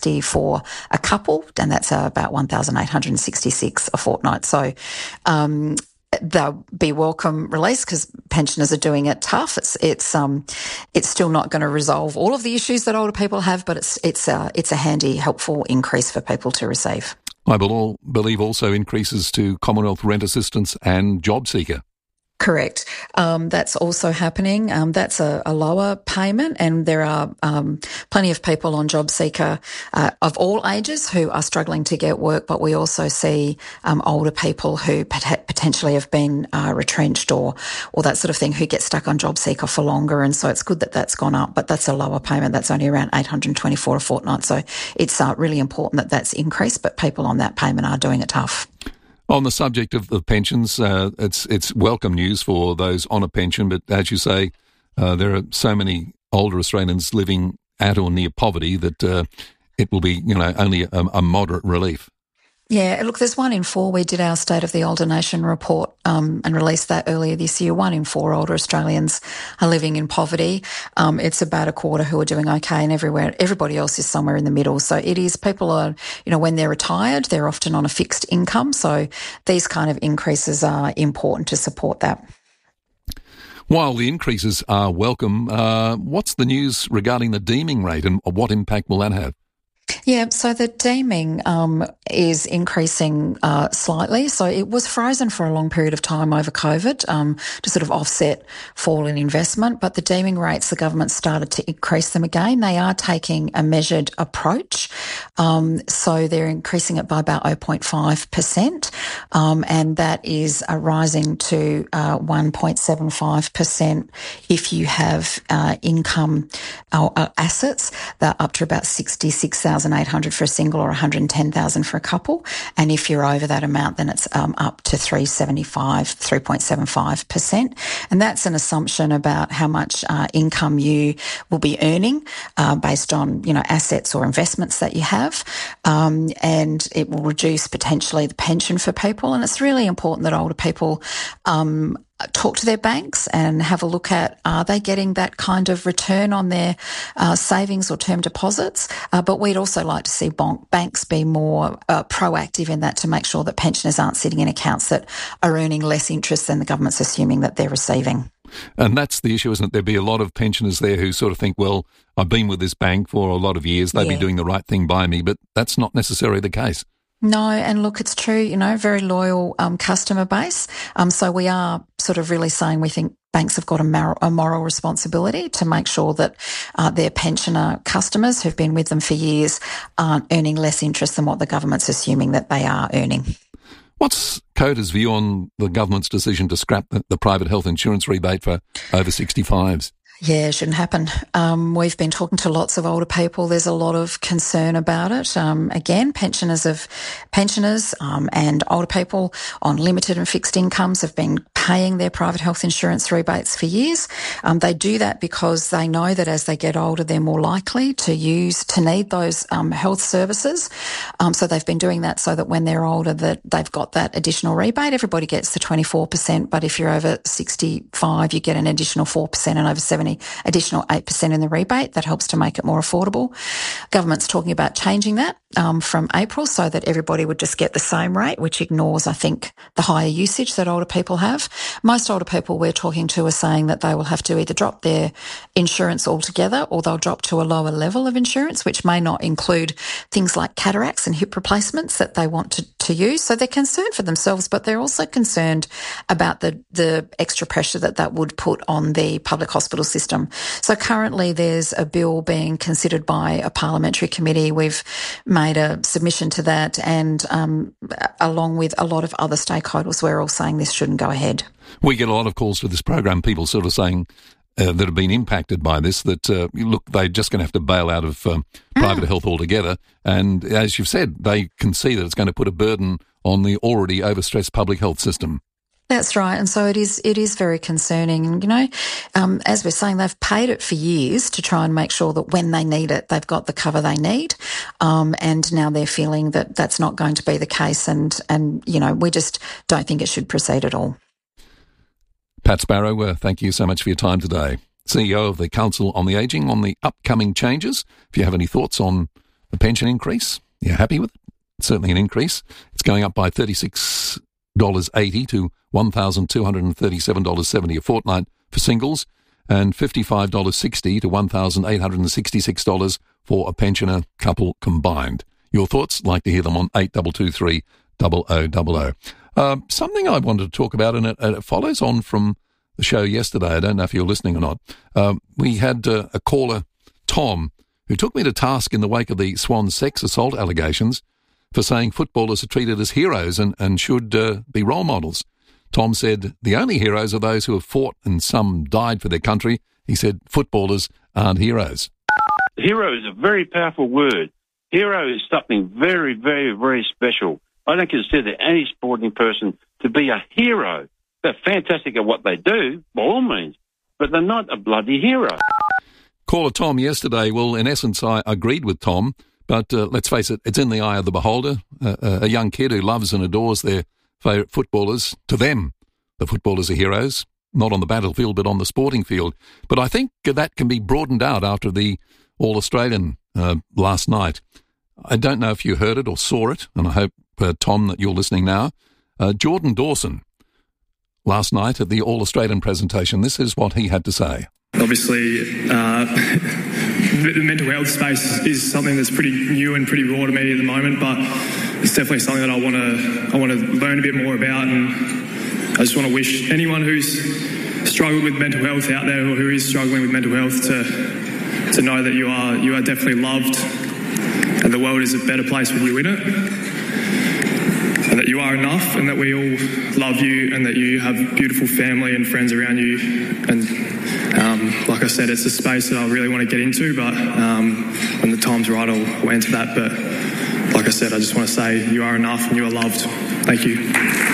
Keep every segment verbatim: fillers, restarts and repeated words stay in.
sixty for a couple, and that's uh, about one thousand eight hundred sixty-six a fortnight. So um, they'll be welcome release because pensioners are doing it tough. It's it's um it's still not going to resolve all of the issues that older people have, but it's it's a, it's a handy, helpful increase for people to receive. I believe also increases to Commonwealth Rent Assistance and JobSeeker. Correct. Um, that's also happening. Um, that's a, a lower payment, and there are um, plenty of people on JobSeeker uh, of all ages who are struggling to get work, but we also see um, older people who pot- potentially have been uh, retrenched or or that sort of thing who get stuck on JobSeeker for longer, and so it's good that that's gone up, but that's a lower payment. That's only around eight hundred twenty-four a fortnight, so it's uh, really important that that's increased, but people on that payment are doing it tough. On the subject of the pensions, uh, it's it's welcome news for those on a pension, but as you say, uh, there are so many older Australians living at or near poverty that uh, it will be, you know, only a, a moderate relief. Yeah, look, there's one in four. We did our State of the Older Nation report um, and released that earlier this year. One in four older Australians are living in poverty. Um, it's about a quarter who are doing okay, and everywhere everybody else is somewhere in the middle. So it is, people are, you know, when they're retired, they're often on a fixed income. So these kind of increases are important to support that. While the increases are welcome, uh, what's the news regarding the deeming rate and what impact will that have? Yeah, so the deeming um, is increasing uh, slightly. So it was frozen for a long period of time over COVID um, to sort of offset fall in investment. But the deeming rates, the government started to increase them again. They are taking a measured approach. Um, so they're increasing it by about zero point five percent. Um, and that is uh, rising to uh, one point seven five percent if you have uh, income uh, uh, assets that are up to about sixty-six thousand eight hundred for a single or one hundred ten thousand for a couple. And if you're over that amount, then it's um, up to three seventy-five, three point seven five percent. And that's an assumption about how much uh, income you will be earning uh, based on, you know, assets or investments that you have. Um, and it will reduce potentially the pension for people. And it's really important that older people um, talk to their banks and have a look at, are they getting that kind of return on their uh, savings or term deposits? Uh, but we'd also like to see bonk, banks be more uh, proactive in that to make sure that pensioners aren't sitting in accounts that are earning less interest than the government's assuming that they're receiving. And that's the issue, isn't it? There'd be a lot of pensioners there who sort of think, well, I've been with this bank for a lot of years, they'd yeah. be doing the right thing by me, but that's not necessarily the case. No, and look, it's true, you know, very loyal um, customer base. Um, so we are sort of really saying we think banks have got a, mar- a moral responsibility to make sure that uh, their pensioner customers who've been with them for years aren't earning less interest than what the government's assuming that they are earning. What's CODA's view on the government's decision to scrap the, the private health insurance rebate for over sixty-fives? Yeah, it shouldn't happen. Um, we've been talking to lots of older people. There's a lot of concern about it. Um, again, pensioners of pensioners um, and older people on limited and fixed incomes have been paying their private health insurance rebates for years. Um, they do that because they know that as they get older, they're more likely to use, to need those um, health services. Um, so they've been doing that so that when they're older, that they've got that additional rebate. Everybody gets the twenty-four percent, but if you're over sixty-five, you get an additional four percent, and over seventy, additional eight percent in the rebate. That helps to make it more affordable. Government's talking about changing that um, from April so that everybody would just get the same rate, which ignores, I think, the higher usage that older people have. Most older people we're talking to are saying that they will have to either drop their insurance altogether or they'll drop to a lower level of insurance, which may not include things like cataracts and hip replacements that they want to, to use. So they're concerned for themselves, but they're also concerned about the, the extra pressure that that would put on the public hospital system. System. So currently there's a bill being considered by a parliamentary committee. We've made a submission to that, and um, along with a lot of other stakeholders, we're all saying this shouldn't go ahead. We get a lot of calls for this program, people sort of saying uh, that have been impacted by this, that, uh, look, they're just going to have to bail out of um, private mm. health altogether. And as you've said, they can see that it's going to put a burden on the already overstressed public health system. That's right. And so it is, it is very concerning. And, you know, um, as we're saying, they've paid it for years to try and make sure that when they need it, they've got the cover they need. Um, and now they're feeling that that's not going to be the case. And, and, you know, we just don't think it should proceed at all. Pat Sparrow, uh, thank you so much for your time today. C E O of the Council on the Ageing, on the upcoming changes. If you have any thoughts on the pension increase. You happy with it? It's certainly an increase. It's going up by thirty-six dollars eighty to one thousand two hundred thirty-seven dollars seventy a fortnight for singles, and fifty-five dollars sixty to one thousand eight hundred sixty-six dollars for a pensioner couple combined. Your thoughts? Like to hear them on eight two two three zero zero zero zero. Uh, something I wanted to talk about, and it, it follows on from the show yesterday. I don't know if you're listening or not. Um, we had uh, a caller, Tom, who took me to task in the wake of the Swan sex assault allegations for saying footballers are treated as heroes and, and should uh, be role models. Tom said the only heroes are those who have fought and some died for their country. He said footballers aren't heroes. Hero is a very powerful word. Hero is something very, very, very special. I don't consider any sporting person to be a hero. They're fantastic at what they do, by all means, but they're not a bloody hero. Caller Tom yesterday, well, in essence, I agreed with Tom, but uh, let's face it, it's in the eye of the beholder. Uh, uh, a young kid who loves and adores their favourite footballers, to them, the footballers are heroes, not on the battlefield, but on the sporting field. But I think that can be broadened out after the All-Australian uh, last night. I don't know if you heard it or saw it, and I hope, uh, Tom, that you're listening now. Uh, Jordan Dawson, last night at the All-Australian presentation, this is what he had to say. Obviously, uh, the mental health space is something that's pretty new and pretty raw to me at the moment, but it's definitely something that I want to I want to learn a bit more about, and I just want to wish anyone who's struggled with mental health out there, or who is struggling with mental health, to to know that you are you are definitely loved, and the world is a better place with you in it, and that you are enough, and that we all love you, and that you have beautiful family and friends around you. And um, like I said, it's a space that I really want to get into, but um, when the time's right, I'll, I'll enter that. But like I said, I just want to say you are enough and you are loved. Thank you.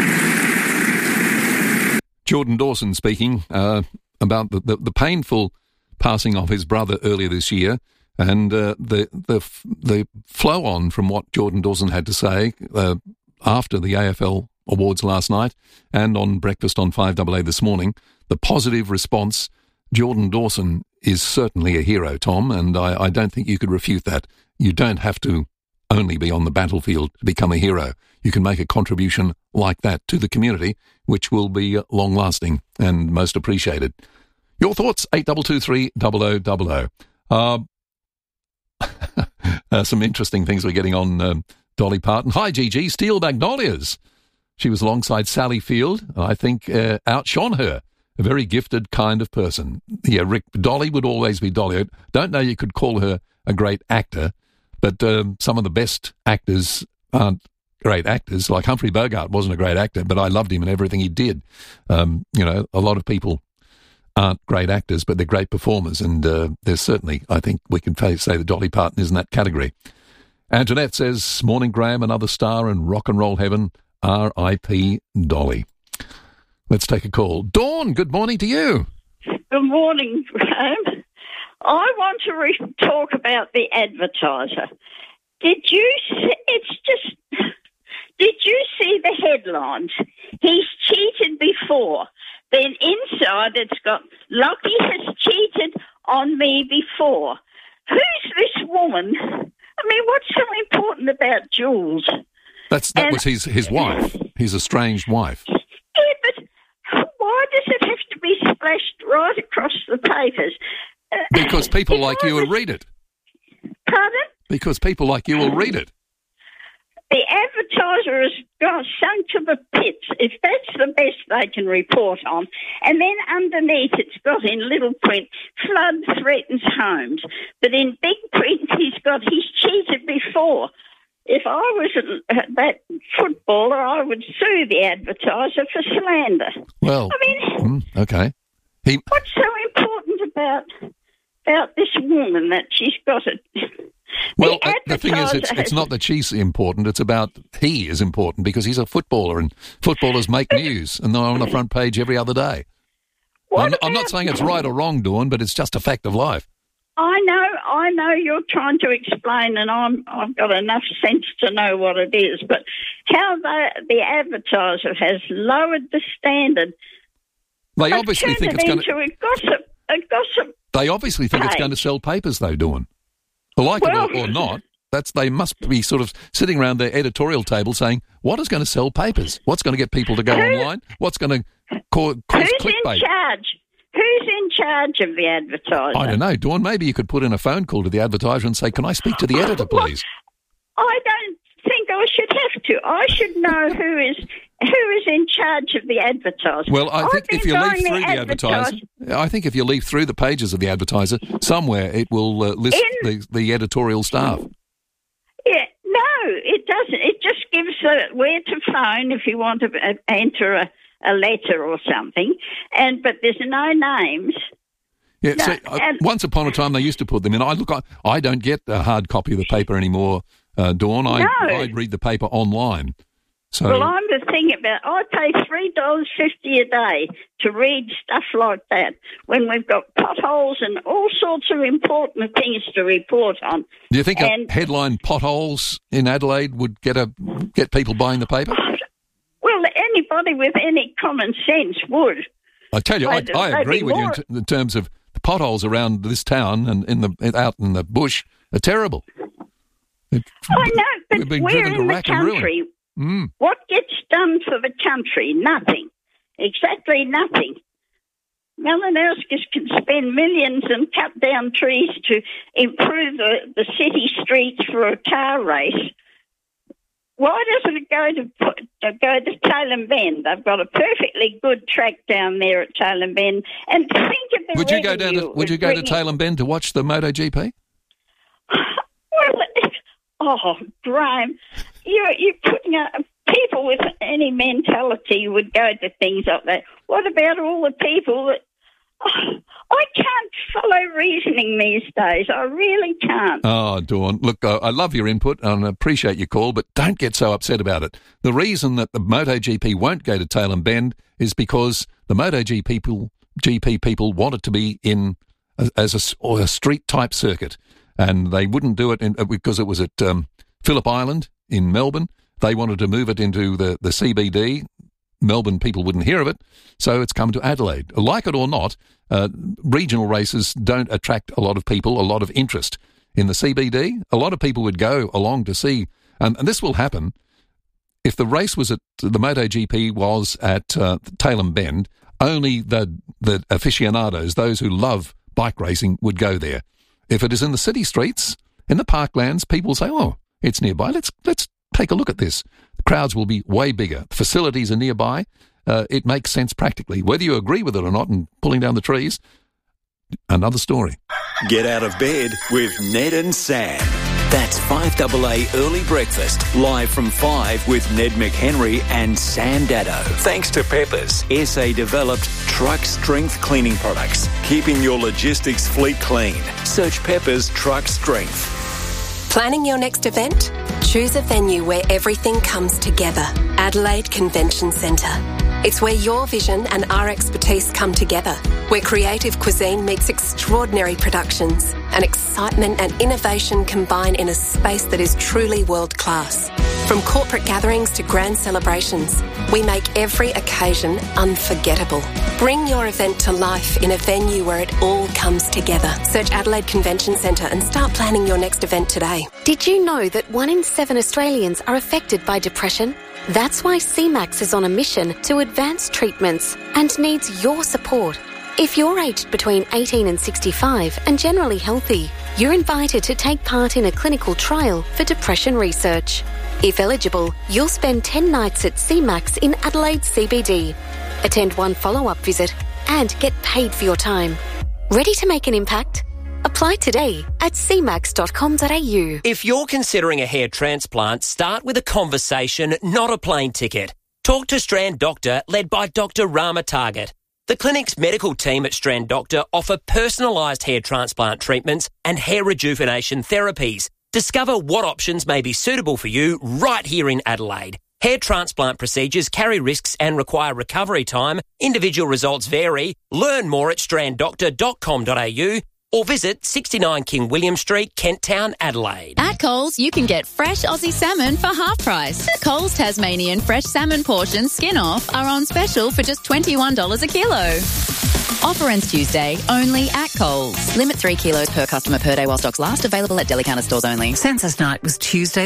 Jordan Dawson speaking uh, about the, the, the painful passing of his brother earlier this year, and uh, the the the flow on from what Jordan Dawson had to say uh, after the A F L Awards last night and on Breakfast on five A A this morning, the positive response. Jordan Dawson is certainly a hero, Tom, and I, I don't think you could refute that. You don't have to only be on the battlefield to become a hero. You can make a contribution like that to the community, which will be long-lasting and most appreciated. Your thoughts, eight two two three zero zero zero zero. Uh, uh, some interesting things we're getting on um, Dolly Parton. Hi, Gigi. Steel Magnolias. She was alongside Sally Field, and I think uh, outshone her. A very gifted kind of person. Yeah, Rick, Dolly would always be Dolly. I don't know you could call her a great actor, but um, some of the best actors aren't great actors. Like Humphrey Bogart wasn't a great actor, but I loved him and everything he did. Um, you know, a lot of people aren't great actors, but they're great performers, and uh, there's certainly, I think we can say that Dolly Parton is in that category. Antoinette says, morning, Graham, another star in rock and roll heaven, R I P Dolly. Let's take a call. Dawn, good morning to you. Good morning, Graham. I want to re- talk about the advertiser. Did you see, it's just, did you see the headlines? He's cheated before. Then inside it's got, Lockie has cheated on me before. Who's this woman? I mean, what's so important about Jules? That's That and, was his, his wife, his estranged wife. Yeah, but why does it have to be splashed right across the papers? Because people like you will read it. Pardon? Because people like you will read it. The advertiser has gone sunk to the pits, if that's the best they can report on. And then underneath it's got in little print, flood threatens homes. But in big print he's got, he's cheated before. If I was that footballer, I would sue the advertiser for slander. Well, I mean, mm, okay. He, what's so important about about this woman that she's got it? Well, the, uh, the thing is, it's, it's not that she's important, it's about he is important, because he's a footballer, and footballers make news, and they're on the front page every other day. I'm, I'm not saying it's right or wrong, Dawn, but it's just a fact of life. I know, I know you're trying to explain, and I'm, I've got enough sense to know what it is, but how the, the advertiser has lowered the standard. They obviously think it's going to... a gossip, a gossip They obviously think page. It's going to sell papers, though, Dawn. Well, like well, it or, or not, That's they must be sort of sitting around their editorial table saying, what is going to sell papers? What's going to get people to go Who, online? What's going to cause, cause who's clickbait? in charge? Who's in charge of the advertiser? I don't know. Dawn, maybe you could put in a phone call to the advertiser and say, can I speak to the editor, please? I don't think I should have to. I should know who is who is in charge of the advertiser. Well, I think I've if you been leaf buying through the advertiser, I think if you leaf through the pages of the advertiser, somewhere it will uh, list In, the, the editorial staff. Yeah, no, it doesn't. It just gives uh, where to phone if you want to uh, enter a, a letter or something. And but there's no names. Yeah, no, so uh, once upon a time they used to put them in. I look, I, I don't get a hard copy of the paper anymore, uh, Dawn. I no. I read the paper online. So well, I'm the thing about I pay three dollars fifty a day to read stuff like that when we've got potholes and all sorts of important things to report on. Do you think and, a headline "potholes in Adelaide" would get a get people buying the paper? Well, anybody with any common sense would. I tell you, I, They'd, I agree they'd with more, you in, t- in terms of the potholes around this town and in the out in the bush are terrible. It, I know, but we've been we're driven in to the rack and ruin. country. Mm. What gets done for the country? Nothing. Exactly nothing. Malinowskis can spend millions and cut down trees to improve the, the city streets for a car race. Why doesn't it go to, to go to Tailem Bend? They've got a perfectly good track down there at Tailem Bend. And think of the Would you go down? To, would you go to Tailem Bend to watch the MotoGP? Well, oh, Graham, you're, you're putting up people with any mentality would go to things like that. What about all the people that... Oh, I can't follow reasoning these days. I really can't. Oh, Dawn, look, uh, I love your input and I appreciate your call, but don't get so upset about it. The reason that the MotoGP won't go to Tailem Bend is because the MotoGP people, G P people want it to be in a, as a, or a street-type circuit, and they wouldn't do it in, because it was at um, Phillip Island in Melbourne. They wanted to move it into the, the C B D. Melbourne people wouldn't hear of it, so it's come to Adelaide. Like it or not, uh, regional races don't attract a lot of people, a lot of interest. In the C B D, a lot of people would go along to see, and, and this will happen, if the race was at, the MotoGP was at uh, Tailem Bend, only the, the aficionados, those who love bike racing, would go there. If it is in the city streets, in the parklands, people say, oh, it's nearby, let's let's take a look at this. The crowds will be way bigger. The facilities are nearby. Uh, it makes sense practically. Whether you agree with it or not and pulling down the trees, another story. Get out of bed with Ned and Sam. That's five A A Early Breakfast, live from five with Ned McHenry and Sam Dado. Thanks to Peppers, S A-developed truck strength cleaning products, keeping your logistics fleet clean. Search Peppers Truck Strength. Planning your next event? Choose a venue where everything comes together. Adelaide Convention Centre. It's where your vision and our expertise come together, where creative cuisine meets extraordinary productions and excitement and innovation combine in a space that is truly world-class. From corporate gatherings to grand celebrations, we make every occasion unforgettable. Bring your event to life in a venue where it all comes together. Search Adelaide Convention Centre and start planning your next event today. Did you know that one in seven Australians are affected by depression? That's why C MAX is on a mission to advance treatments and needs your support. If you're aged between eighteen and sixty-five and generally healthy, you're invited to take part in a clinical trial for depression research. If eligible, you'll spend ten nights at C MAX in Adelaide C B D. Attend one follow-up visit and get paid for your time. Ready to make an impact? Apply today at c max dot com dot a u. If you're considering a hair transplant, start with a conversation, not a plane ticket. Talk to Strand Doctor, led by Doctor Rama Target. The clinic's medical team at Strand Doctor offer personalised hair transplant treatments and hair rejuvenation therapies. Discover what options may be suitable for you right here in Adelaide. Hair transplant procedures carry risks and require recovery time. Individual results vary. Learn more at strand doctor dot com dot a u or visit sixty-nine King William Street, Kent Town, Adelaide. At Coles, you can get fresh Aussie salmon for half price. Coles Tasmanian fresh salmon portions skin off are on special for just twenty-one dollars a kilo. Offer ends Tuesday, only at Coles. Limit three kilos per customer per day while stocks last. Available at deli counter stores only. Census night was Tuesday.